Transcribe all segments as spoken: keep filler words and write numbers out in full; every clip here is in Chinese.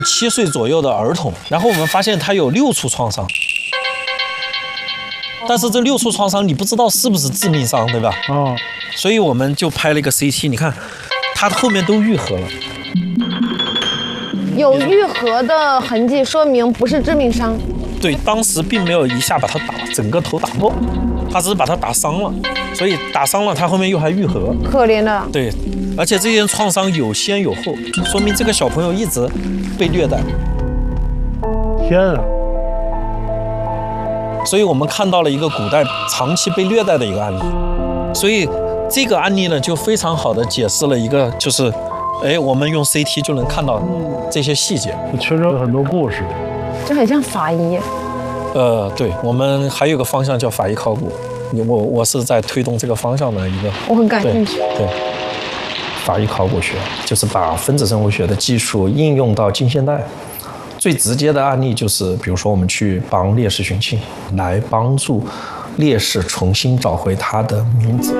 七岁左右的儿童，然后我们发现他有六处创伤，但是这六处创伤你不知道是不是致命伤，对吧？ 哦， 所以我们就拍了一个 C T， 你看，他后面都愈合了。 有愈合的痕迹，说明不是致命伤。 对，当时并没有一下把他打整个头打破，他只是把他打伤了，所以打伤了他后面又还愈合。 可怜的。 对，而且这些创伤有先有后，说明这个小朋友一直被虐待。 天啊！ 所以我们看到了一个古代长期被虐待的一个案例。所以这个案例呢，就非常好的解释了一个，就是，哎，我们用 C T 就能看到这些细节。 确实有很多故事。 这很像法医。 呃，对，我们还有个方向叫法医考古，我我是在推动这个方向的一个。 我很感兴趣。 对，对法医考古学就是把分子生物学的技术应用到近现代。最直接的案例就是，比如说我们去帮烈士寻亲，来帮助烈士重新找回他的名字。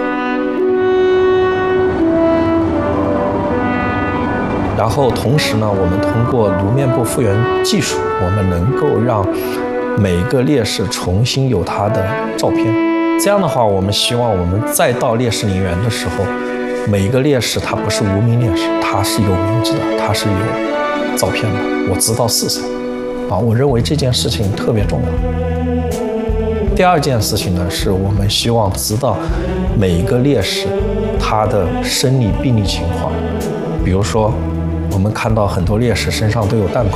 然后同时呢，我们通过颅面部复原技术，我们能够让每一个烈士重新有他的照片。这样的话，我们希望我们再到烈士陵园的时候，每一个烈士他不是无名烈士，他是有名字的，他是有照片的，我知道是谁。啊，我认为这件事情特别重要。第二件事情呢，是我们希望知道每一个烈士他的生理病理情况，比如说。我们看到很多烈士身上都有弹孔，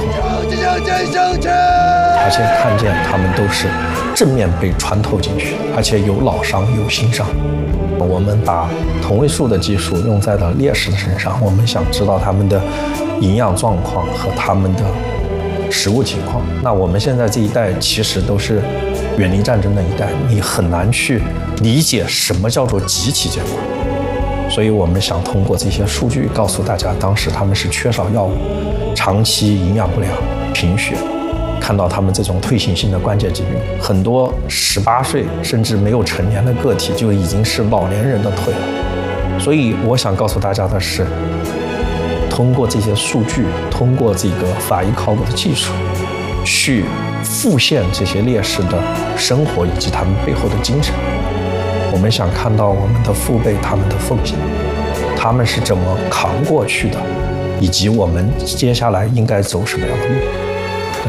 而且看见他们都是正面被穿透进去，而且有老伤有新伤。我们把同位素的技术用在了烈士的身上，我们想知道他们的营养状况和他们的食物情况。那我们现在这一代其实都是远离战争的一代，你很难去理解什么叫做集体监管。所以我们想通过这些数据告诉大家，当时他们是缺少药物，长期营养不良、贫血，看到他们这种退行性的关节疾病，很多十八岁甚至没有成年的个体就已经是老年人的腿了。所以我想告诉大家的是，通过这些数据，通过这个法医考古的技术，去复现这些烈士的生活以及他们背后的精神。我们想看到我们的父辈他们的奉献，他们是怎么扛过去的，以及我们接下来应该走什么样的路。对。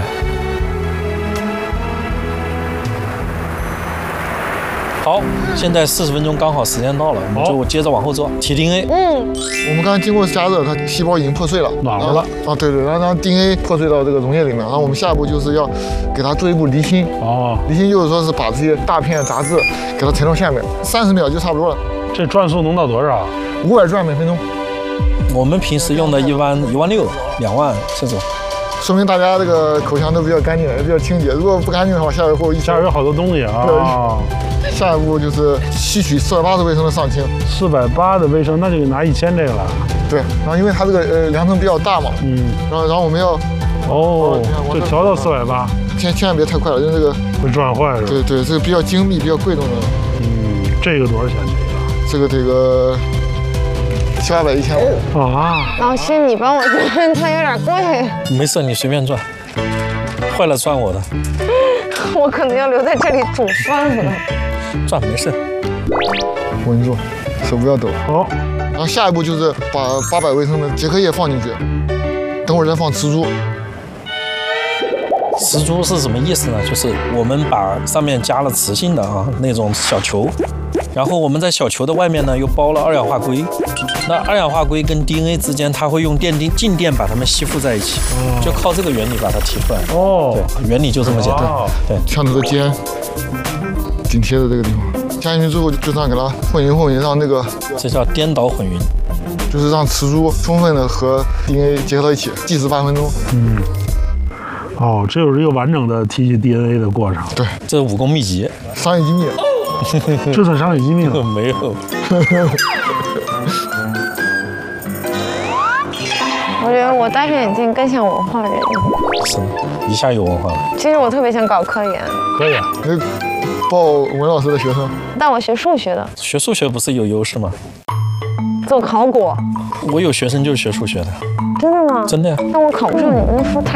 好，现在四十分钟刚好时间到了，我们就接着往后做提 D N A。 嗯， 我们刚才经过加热，它细胞已经破碎了， 暖和了啊，对对，然后让 D N A 破碎到这个溶液里面，然后我们下一步就是要给它做一步离心。 哦， 离心就是说是把这些大片杂质给它沉到下面，三十秒就差不多了。 这转速能到多少？ 五百转每分钟。 我们平时用的一万一万六、两万这种。 说明大家这个口腔都比较干净，也比较清洁。如果不干净的话，下一步一下边有好多东西啊。 下一步就是吸取四百八十微升的上清。 四百八的微升，那就拿一千这个了。 对，然后因为它这个呃量程比较大嘛， 嗯， 然后然后我们要哦，就调到四百八， 千千万别太快了，因为这个会转坏是吧？ 对对，这个比较精密、比较贵重的。 嗯，这个多少钱？ 这个这个七八百一千五啊。 老师，你帮我转，它有点贵。 没事，你随便转，坏了算我的。 我可能要留在这里煮饭了。 转没事。 稳住，手不要抖。 好， 然后下一步就是把八百微升的结壳液放进去，等会儿再放雌珠。 雌珠是什么意思呢？就是我们把上面加了磁性的啊那种小球，然后我们在小球的外面呢又包了二氧化硅。那二氧化硅跟 D N A 之间，它会用电定静电把它们吸附在一起，哦、就靠这个原理把它提出来。哦，对，原理就这么简单。哦、对， 枪头的尖紧贴的这个地方，加进去之后就这样给它混匀混匀，让那个这叫颠倒混匀， 就是让雌珠充分的和 D N A 结合到一起，计时八分钟。 嗯。哦，这就是一个完整的提取 D N A 的过程。 对， 这是武功秘籍， 商业机密。 这算商业机密吗？ 没有。 我觉得我戴上眼镜更像文化人。 是，一下有文化了。 其实我特别想搞科研。 可以啊， 你报文老师的学生。 但我学数学的。 学数学不是有优势吗？ 做考古。 我有学生就是学数学的， 真的吗？ 真的呀。 但我考不上，你们那书太